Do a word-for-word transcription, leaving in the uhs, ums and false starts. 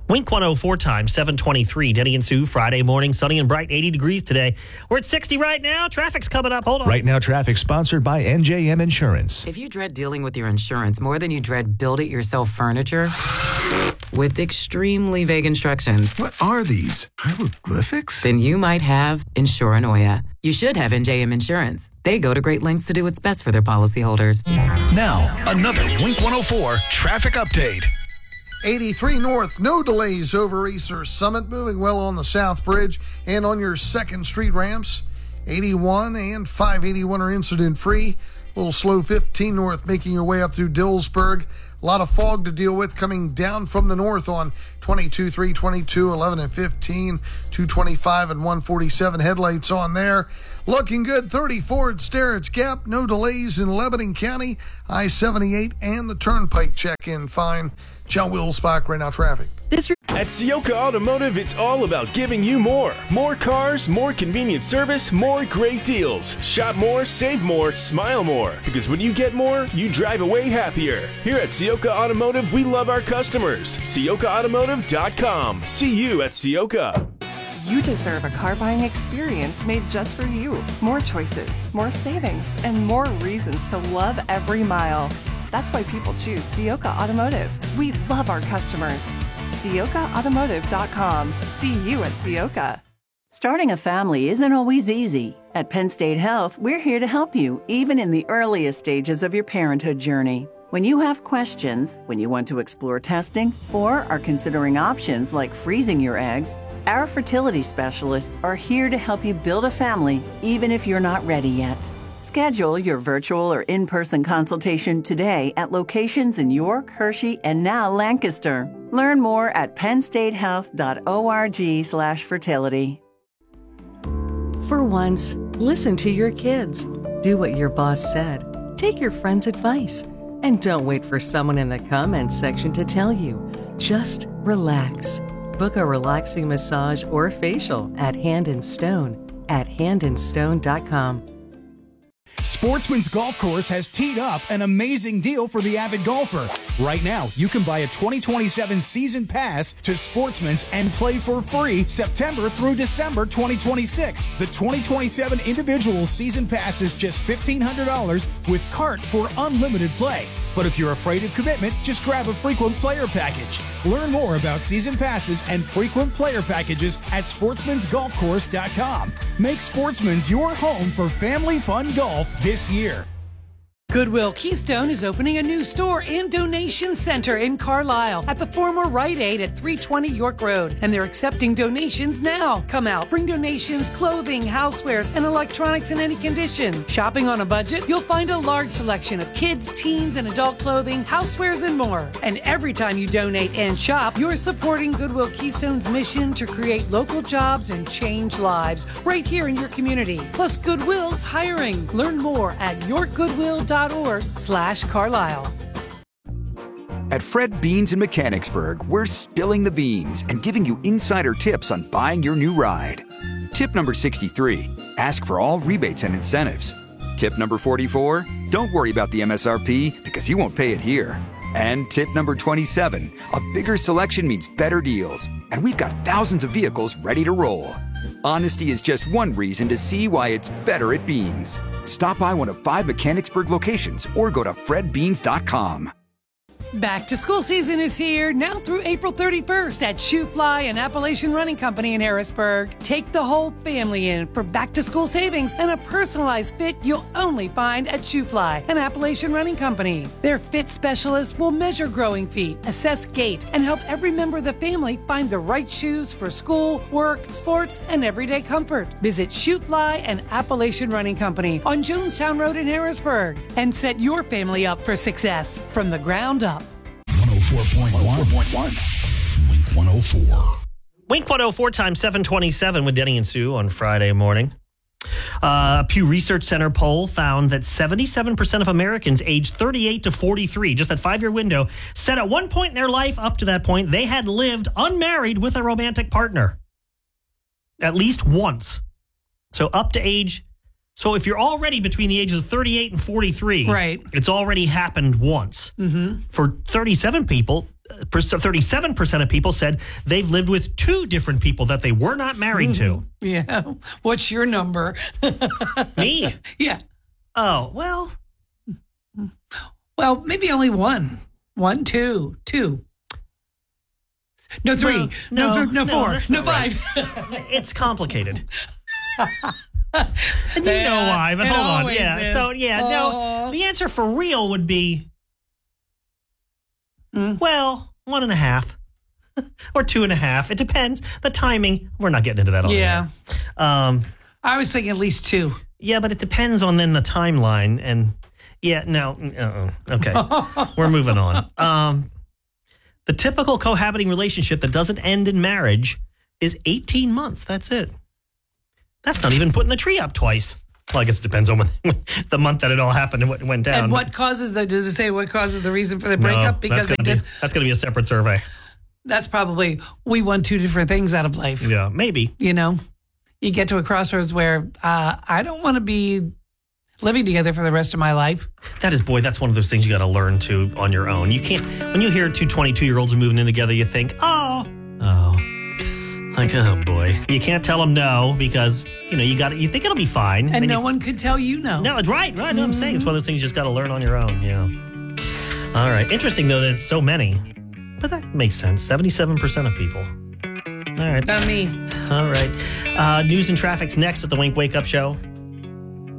Wink one oh four time, seven twenty-three. Denny and Sue, Friday morning, sunny and bright, eighty degrees today. We're at sixty right now. Traffic's coming up. Hold on. Right now, traffic sponsored by N J M Insurance. If you dread dealing with your insurance more than you dread build-it-yourself furniture, with extremely vague instructions, What are these? Hieroglyphics? then you might have Insuranoia. You should have N J M Insurance. They go to great lengths to do what's best for their policyholders. Now, another Wink one oh four traffic update. eighty-three North, no delays over Easter Summit, moving well on the South Bridge and on your second Street ramps. eighty-one and five eighty-one are incident-free. A little slow fifteen North, making your way up through Dillsburg. A lot of fog to deal with coming down from the north on twenty-two, three, twenty-two, eleven, and fifteen, two twenty-five and one forty-seven headlights on there. Looking good, thirty-four at Sterrett's Gap. No delays in Lebanon County. I seventy-eight and the Turnpike check-in fine. John Wilsbach, right now traffic. This At Sioka Automotive, it's all about giving you more. More cars, more convenient service, more great deals. Shop more, save more, smile more. Because when you get more, you drive away happier. Here at Sioka Automotive, we love our customers. Sioka Automotive dot com. See you at Sioka. You deserve a car buying experience made just for you. More choices, more savings, and more reasons to love every mile. That's why people choose Sioka Automotive. We love our customers. Sioka Automotive dot com. See you at Sioka. Starting a family isn't always easy. At Penn State Health, we're here to help you, even in the earliest stages of your parenthood journey. When you have questions, when you want to explore testing, or are considering options like freezing your eggs, our fertility specialists are here to help you build a family, even if you're not ready yet. Schedule your virtual or in-person consultation today at locations in York, Hershey, and now Lancaster. Learn more at penn state health dot org slash fertility. For once, listen to your kids. Do what your boss said. Take your friend's advice. And don't wait for someone in the comments section to tell you. Just relax. Book a relaxing massage or facial at Hand and Stone at hand and stone dot com. Sportsman's Golf Course has teed up an amazing deal for the avid golfer. Right now, you can buy a twenty twenty-seven season pass to Sportsman's and play for free September through December twenty twenty-six. The twenty twenty-seven individual season pass is just fifteen hundred dollars with cart for unlimited play. But if you're afraid of commitment, just grab a frequent player package. Learn more about season passes and frequent player packages at sportsmans golf course dot com. Make Sportsman's your home for family fun golf this year. Goodwill Keystone is opening a new store and donation center in Carlisle at the former Rite Aid at three twenty York Road, and they're accepting donations now. Come out, bring donations, clothing, housewares, and electronics in any condition. Shopping on a budget? You'll find a large selection of kids, teens, and adult clothing, housewares, and more. And every time you donate and shop, you're supporting Goodwill Keystone's mission to create local jobs and change lives right here in your community. Plus, Goodwill's hiring. Learn more at your goodwill dot org slash Carlisle. At Fred Beans in Mechanicsburg, we're spilling the beans and giving you insider tips on buying your new ride. Tip number sixty-three, ask for all rebates and incentives. Tip number forty-four, don't worry about the M S R P because you won't pay it here. And tip number twenty-seven, a bigger selection means better deals, and we've got thousands of vehicles ready to roll. Honesty is just one reason to see why it's better at Beans. Stop by one of five Mechanicsburg locations or go to fred beans dot com. Back to school season is here, now through April thirty-first at Shoe Fly and Appalachian Running Company in Harrisburg. Take the whole family in for back to school savings and a personalized fit you'll only find at Shoe Fly and Appalachian Running Company. Their fit specialists will measure growing feet, assess gait, and help every member of the family find the right shoes for school, work, sports, and everyday comfort. Visit Shoe Fly and Appalachian Running Company on Jonestown Road in Harrisburg and set your family up for success from the ground up. one oh four point one. Wink one oh four. Wink one oh four times seven twenty-seven with Denny and Sue on Friday morning. Uh, a Pew Research Center poll found that seventy-seven percent of Americans aged thirty-eight to forty-three, just that five-year window, said at one point in their life up to that point they had lived unmarried with a romantic partner. At least once. So up to age... So if you're already between the ages of thirty-eight and forty-three, right, it's already happened once. Mm-hmm. For thirty-seven people, thirty-seven percent of people said they've lived with two different people that they were not married to. Yeah. What's your number? Me? Yeah. Oh, well. Well, maybe only one. One, two, two. No, three. Well, no, no, no, no, no, four. that's No, not right. five. It's complicated. And you Yeah, know why, but it hold on. always Yeah. is. So, yeah, Oh. no. The answer for real would be, Mm. well, one and a half. Or two and a half. It depends. The timing. We're not getting into that. Yeah. Um, I was thinking at least two. Yeah, but it depends on then the timeline. And yeah, no. Uh-uh. Okay. We're moving on. Um, the typical cohabiting relationship that doesn't end in marriage is eighteen months. That's it. That's not even putting the tree up twice. Well, I guess it depends on when, the month that it all happened and what went down. And what causes the, does it say what causes the reason for the No, breakup? Because that's they gonna just, be, that's going to be a separate survey. that's probably, we want two different things out of life. Yeah, maybe. You know, you get to a crossroads where uh, I don't want to be living together for the rest of my life. That is, boy, that's one of those things you got to learn to on your own. You can't, when you hear two twenty-two-year-olds moving in together, you think, oh, oh, like, oh boy. You can't tell them no because, you know, you got you think it'll be fine. And no you, one could tell you no. No, right, right. No, I'm saying it's one of those things you just got to learn on your own. Yeah. All right. Interesting, though, that it's so many. But that makes sense. seventy-seven percent of people. All right. Not me. All right. Uh, news and traffic's next at the Wink Wake Up Show.